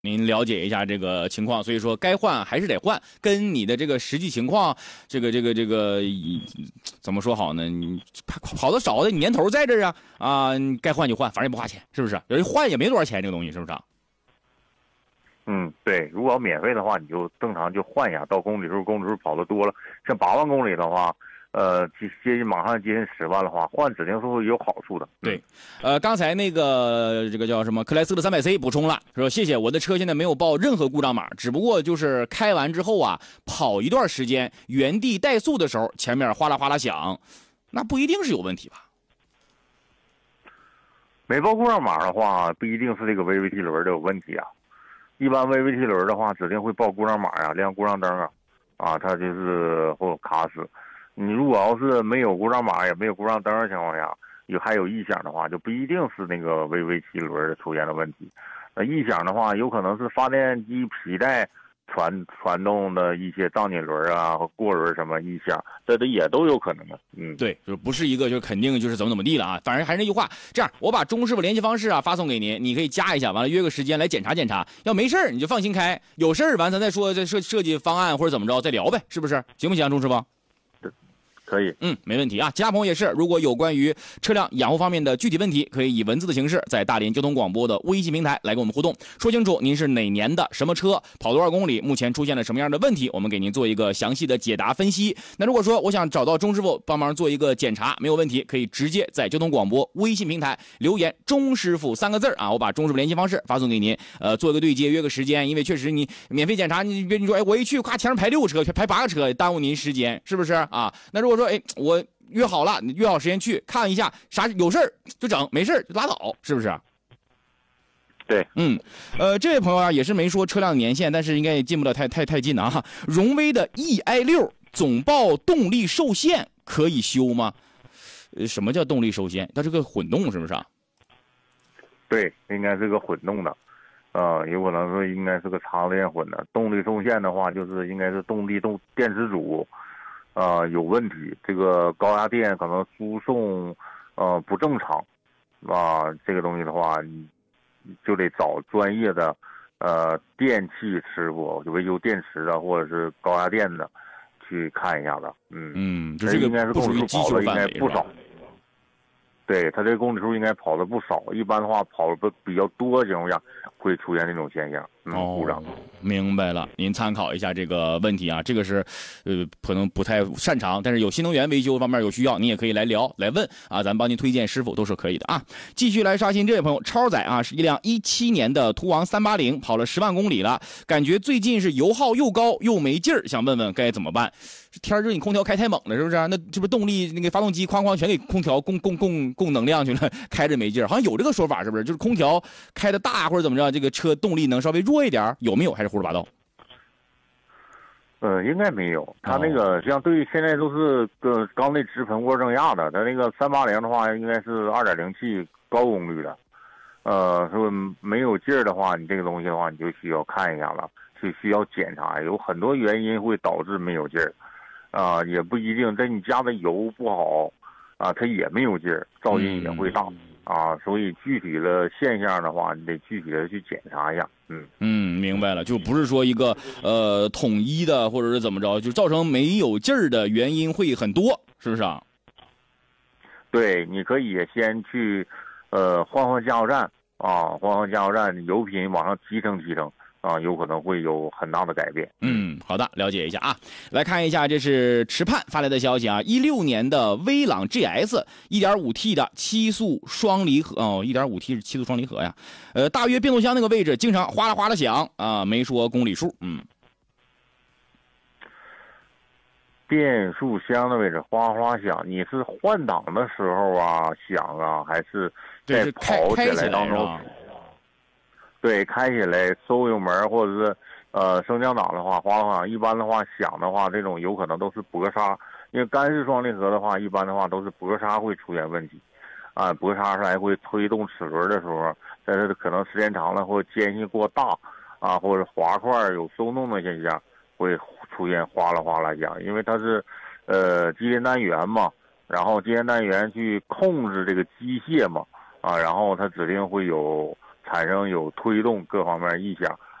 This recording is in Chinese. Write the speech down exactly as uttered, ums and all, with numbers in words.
您了解一下这个情况，所以说该换还是得换，跟你的这个实际情况，这个这个这个怎么说好呢？你跑的少的，你年头在这儿啊啊，该换就换，反正也不花钱，是不是？有人换也没多少钱，这个东西是不是？ 嗯，对，如果要免费的话，你就正常就换一下，到公里数，公里数跑的多了，像八万公里的话。呃，接接近马上接近十万的话，换指定是会有好处的。 对，呃，刚才那个这个叫什么克莱斯勒 三百 C 补充了，说谢谢，我的车现在没有报任何故障码，只不过就是开完之后啊，跑一段时间原地怠速的时候，前面哗啦哗啦响，那不一定是有问题吧？ 没报故障码的话，不一定是这个 V V T 轮的有问题啊。一般 V V T 轮的话，指定会报故障码啊，亮故障灯啊，啊，它就是会有卡死。你如果要是没有故障码也没有故障灯的情况下，有还有异响的话，就不一定是那个 V V 七轮出现的问题。那异响的话，有可能是发电机皮带传传动的一些脏紧轮啊和过轮什么异响，这都也都有可能的。嗯， 对，就是不是一个就肯定就是怎么怎么地了啊。反正还是那句话，这样我把钟师傅联系方式啊发送给您，你可以加一下，完了约个时间来检查检查。要没事你就放心开，有事完咱再说这设设计方案或者怎么着再聊呗，是不是？行不行，钟师傅？ 可以， 嗯，没问题啊。其他朋友也是，如果有关于车辆养护方面的具体问题，可以以文字的形式在大连交通广播的微信平台来跟我们互动，说清楚您是哪年的什么车，跑多少公里，目前出现了什么样的问题，我们给您做一个详细的解答分析。那如果说我想找到钟师傅帮忙做一个检查，没有问题，可以直接在交通广播微信平台留言“钟师傅”三个字啊，我把钟师傅联系方式发送给您，呃，做一个对接，约个时间，因为确实你免费检查，你别你说哎，我一去，咔前面排六个车，排八个车，耽误您时间，是不是啊？那如果说哎，我约好了，你约好时间去看一下，啥有事儿就整，没事儿就拉倒，是不是？ 对， 嗯，呃，这位朋友啊也是没说车辆年限，但是应该也进不了太太太近了啊。荣威的 E I 六总报动力受限可以修吗？呃，什么叫动力受限？它是个混动是不是啊？ 对，应该是个混动的。呃，有可能是应该是个插电混的。动力受限的话，就是应该是动力动电池组，呃，有问题。这个高压电可能输送，呃，不正常，啊、这个东西的话，就得找专业的，呃，电器师傅，维修电池的或者是高压电的，去看一下子。嗯嗯，就这个应该是公里数跑的应该不少。对，他这公里数应该跑的不少，一般的话跑的比较多的情况下会出现这种现象，嗯，故障。 哦，明白了，您参考一下这个问题啊，这个是，呃，可能不太擅长，但是有新能源维修方面有需要，你也可以来聊来问啊，咱帮您推荐师傅都是可以的啊。继续来刷新这位朋友超仔啊，是一辆一七年的途昂三八零，跑了十万公里了，感觉最近是油耗又高又没劲儿，想问问该怎么办？天热你空调开太猛了是不是？那这不动力那个发动机哐哐全给空调供供供供能量去了，开着没劲儿，好像有这个说法是不是？就是空调开的大或者怎么着，这个车动力能稍微弱一点，有没有？还是胡说八道？ 呃，应该没有。它那个像对现在都是个缸内直喷涡增压的，它那个三八零的话应该是二点零 T 高功率的。呃，说没有劲儿的话，你这个东西的话，你就需要看一下了，就需要检查，有很多原因会导致没有劲儿。啊、呃，也不一定，在你加的油不好啊，它也没有劲儿，噪音也会大、嗯、啊，所以具体的现象的话，你得具体的去检查一下。嗯嗯，明白了，就不是说一个呃统一的或者是怎么着，就造成没有劲儿的原因会很多，是不是啊？ 对，你可以先去呃换换加油站啊，换换加油站，油品往上提升提升。啊，有可能会有很大的改变。 嗯，好的，了解一下啊。来看一下，这是池盼发来的消息啊，一六年的威朗 G S 一点五 T 的七速双离合哦 ，一点五 T 是七速双离合呀。呃，大约变速箱那个位置经常哗啦哗啦响啊，没说公里数。嗯， 变速箱的位置哗哗响，你是换挡的时候啊响啊，还是在跑起来当中？对，开起来收油门或者是呃升降档的话，哗啦哗啦，一般的话响的话，这种有可能都是泊刹，因为干式双离合的话，一般的话都是泊刹会出现问题，啊，泊刹来会推动齿轮的时候，但是可能时间长了或间隙过大，啊，或者滑块有松动的现象，会出现哗啦哗啦响，因为它是呃机电单元嘛，然后机电单元去控制这个机械嘛，啊，然后它指定会有产生有推动各方面异响，